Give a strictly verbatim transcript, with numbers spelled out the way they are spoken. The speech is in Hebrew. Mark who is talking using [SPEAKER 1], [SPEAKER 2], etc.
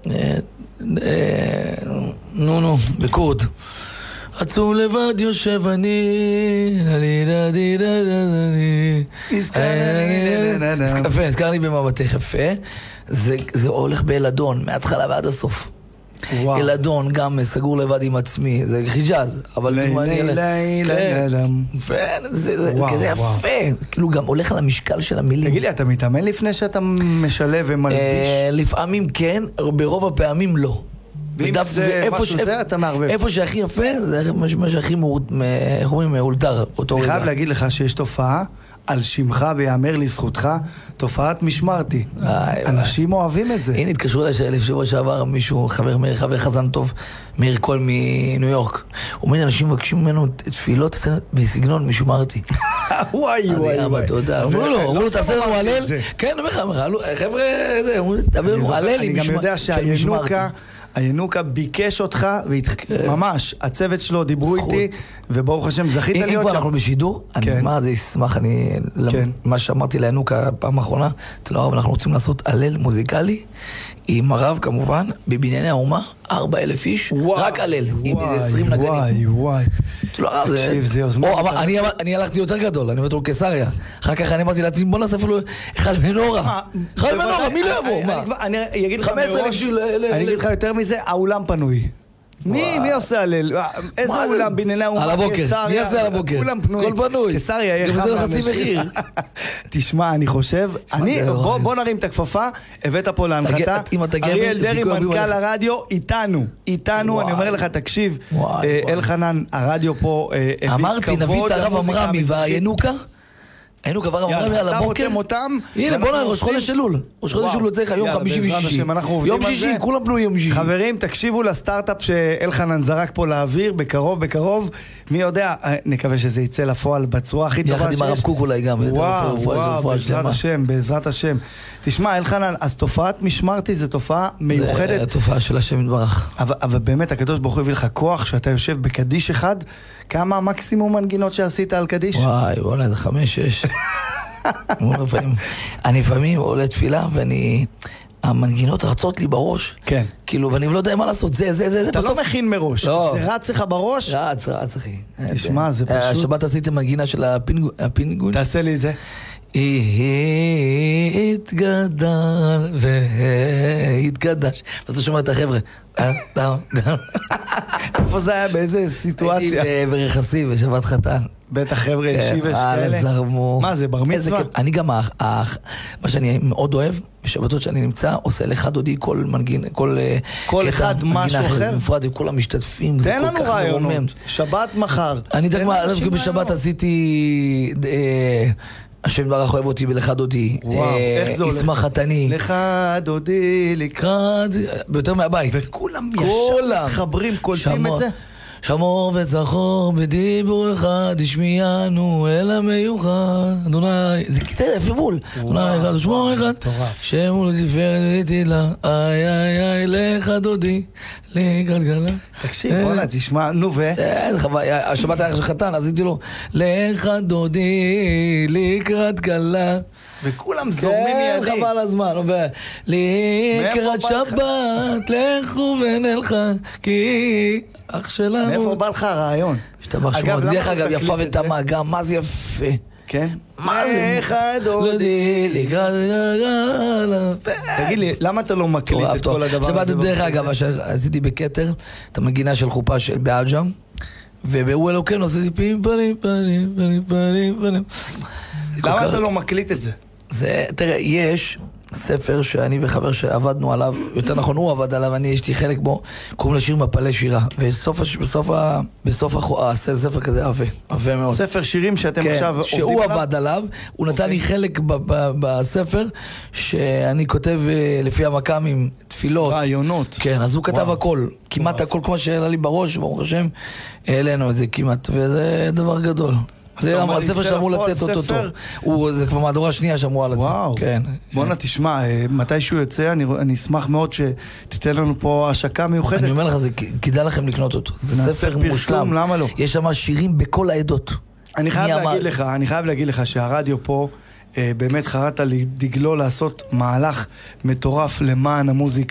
[SPEAKER 1] נו נו, בקורד. עצוב לבד יושב אני, נזכר לי במבטך יפה. זה הולך בילדון, מההתחלה ועד הסוף. ילדון גם סגור לבד עם עצמי, זה חיג'אז, אבל זה כזה יפה, כאילו גם הולך על המשקל של המילים.
[SPEAKER 2] תגיד לי, אתה מתאמן לפני שאתה משלב ומלביש?
[SPEAKER 1] לפעמים כן, ברוב הפעמים לא.
[SPEAKER 2] ואם זה משהו זה, אתה מערבב.
[SPEAKER 1] איפה שהכי יפה, זה מה שהכי מאולתר.
[SPEAKER 2] אני חייב להגיד לך שיש תופעה על שמך ויאמר לזכותך, תופעת משמרתי. אנשים אוהבים את זה.
[SPEAKER 1] הנה, התקשרו אליי שבוע שעבר מישהו, חבר מאיר, חבר חזן טוב, מאיר קול מניו יורק. הוא אומר, אנשים מבקשים ממנו תפילות בסגנון משמרתי.
[SPEAKER 2] וואי וואי וואי.
[SPEAKER 1] תודה. אמרו לו, אמרו לו, תעשה לנו הלל. כן, חבר'ה, זה, תעשה לנו הלל עם משמרתי.
[SPEAKER 2] אני גם יודע שהינוקה הינוקה ביקש אותך, ממש, הצוות שלו דיברו איתי, וברוך השם, זכית להיות שם.
[SPEAKER 1] אם כבר אנחנו בשידור, אני מה זה ישמח, אני, מה שאמרתי לינוקה פעם האחרונה, תלו הרב, אנחנו רוצים לעשות הלל מוזיקלי, עם הרב כמובן, בבנייני האומה, ארבע אלף איש, רק הלל, עם איזה עשרים נגנים.
[SPEAKER 2] וואי וואי.
[SPEAKER 1] תלו הרב, זה יוזמה. אני הלכתי יותר גדול, אני אומר לו קיסריה. אחר כך אני אמרתי לעצמי, בוא נעשה אפילו אחד מנורה. אחד מנורה, מי לא יבוא?
[SPEAKER 2] אני אגיד לך יותר מזה, האולם פנוי. מי, מי עושה הלל? איזה אולם בנייני האומה?
[SPEAKER 1] על הבוקר, מי עושה על הבוקר?
[SPEAKER 2] כולם פנוי.
[SPEAKER 1] כל פנוי.
[SPEAKER 2] קיסריה יהיה חם
[SPEAKER 1] חצי מחיר.
[SPEAKER 2] תשמע, אני חושב, בוא נרים את הכפפה, הבאת פה להנחתה. אריאל דרי, מנכ"ל הרדיו, איתנו. איתנו, אני אומר לך, תקשיב, אלחנן, הרדיו פה
[SPEAKER 1] אמרתי, נביא את הרב אמרמי והינוקה. היינו כבר אמרנו על הבוקר. הנה בוא נראה, ראש חודש אלול. ראש חודש אלול צריך היום חמישי ושישי. יום שישי, כולם פנוי יום שישי.
[SPEAKER 2] חברים, תקשיבו לסטארט-אפ שאלחנן זרק פה לאוויר, בקרוב, בקרוב. מי יודע, נקווה שזה יצא לפועל בצורה הכי טובה שיש.
[SPEAKER 1] יחד עם הרב קוק אולי גם.
[SPEAKER 2] וואו, וואו, בעזרת השם, בעזרת השם. תשמע, אלחנן, אז תופעת משמרתי זה תופעה מיוחדת.
[SPEAKER 1] זה תופעה של השם יתברך.
[SPEAKER 2] אבל באמת, הקדוש ברוך הוא הביא לך כוח שאתה יושב בקדיש אחד. כמה המקסימום מנגינות שעשית על קדיש?
[SPEAKER 1] וואי, וואלה, זה חמש, שש. אני לפעמים עולה תפילה ואני... המנגינות רצות לי בראש.
[SPEAKER 2] כן.
[SPEAKER 1] כאילו, ואני לא יודע מה לעשות. זה, זה, זה, זה.
[SPEAKER 2] אתה לא מכין מראש. זה רץ לך בראש?
[SPEAKER 1] רץ, רץ, אחי.
[SPEAKER 2] תשמע, זה פשוט...
[SPEAKER 1] השבת עשיתי מנגינה של הפינגון.
[SPEAKER 2] תעשה לי את זה.
[SPEAKER 1] התגדל והתגדש. ואתה שומע את החבר'ה.
[SPEAKER 2] איפה זה היה? באיזה סיטואציה?
[SPEAKER 1] הייתי ברכסים, בשבת חתן.
[SPEAKER 2] בטח חבר'ה ישיבש כאלה.
[SPEAKER 1] זרמו.
[SPEAKER 2] מה זה, בר מצווה?
[SPEAKER 1] אני גם, מה שאני מאוד אוהב, בשבתות שאני נמצא, עושה לך דודי כל מנגין, כל...
[SPEAKER 2] כל אחד משהו אחר.
[SPEAKER 1] בפרט עם כל המשתתפים.
[SPEAKER 2] תן לנו רעיונות. שבת מחר.
[SPEAKER 1] אני יודע מה, בשבת עשיתי... השם דברך אוהב אותי בלך דודי.
[SPEAKER 2] וואו, איך זה הולך?
[SPEAKER 1] ישמח חתני.
[SPEAKER 2] לך דודי לקראת.
[SPEAKER 1] ביותר מהבית.
[SPEAKER 2] וכולם ישר מתחברים, קולטים את זה?
[SPEAKER 1] שמור וזכור בדיבור אחד, השמיענו אל המיוחד. אדוני, זה כתב יפה בול. אדוני אחד ושמור אחד. שם ולתפארת ותהילה. איי איי איי לך דודי. לקראת גלה.
[SPEAKER 2] תקשיב, בוא'נה, תשמע, נו ו...
[SPEAKER 1] השבת היה של חתן, אז הייתי לו, לך דודי, לקראת גלה.
[SPEAKER 2] וכולם זורמים מידי.
[SPEAKER 1] כן, חבל הזמן. לקראת שבת, לכו ונלכה, כי אח שלנו...
[SPEAKER 2] מאיפה בא לך הרעיון?
[SPEAKER 1] השתבח שמות, דרך אגב, יפה ותמה, גם, מה זה יפה?
[SPEAKER 2] כן?
[SPEAKER 1] מה זה?
[SPEAKER 2] לך דודי,
[SPEAKER 1] לקראת גלה.
[SPEAKER 2] תגיד לי, למה אתה לא מקליט את כל הדבר הזה?
[SPEAKER 1] דרך אגב, עשיתי בקטר את המגינה של חופה של באג'ם, ובאו אלוקינו עשיתי פים פנים פנים פנים פנים פנים.
[SPEAKER 2] למה אתה לא מקליט את זה?
[SPEAKER 1] זה, תראה, יש ספר שאני וחבר שעבדנו עליו, יותר נכון הוא עבד עליו, אני יש לי חלק בו, קוראים לשיר מפלי שירה, ובסוף בסוף בסוף הספר ספר כזה עבה, עבה מאוד.
[SPEAKER 2] ספר שירים שאתם עכשיו
[SPEAKER 1] עובדים עליו? שהוא עבד עליו, הוא נתן לי חלק בספר, שאני כותב לפי המקאמים, תפילות.
[SPEAKER 2] רעיונות.
[SPEAKER 1] כן, אז הוא כתב הכל, כמעט הכל כמו שהעלה לי בראש, ברוך השם, העלינו את זה כמעט, וזה דבר גדול. זה הספר שאמור לצאת אותו. זה כבר מהדורה שנייה שאמורה לצאת.
[SPEAKER 2] וואו. בוא'נה, תשמע, מתישהו יוצא, אני אשמח מאוד שתיתן לנו פה השקה מיוחדת.
[SPEAKER 1] אני אומר לך, כדאי לכם לקנות אותו. זה ספר מושלם.
[SPEAKER 2] למה לא?
[SPEAKER 1] יש שם שירים בכל העדות.
[SPEAKER 2] אני חייב להגיד לך, אני חייב להגיד לך שהרדיו פה באמת חרט לי דגלו לעשות מהלך מטורף למען המוזיקה.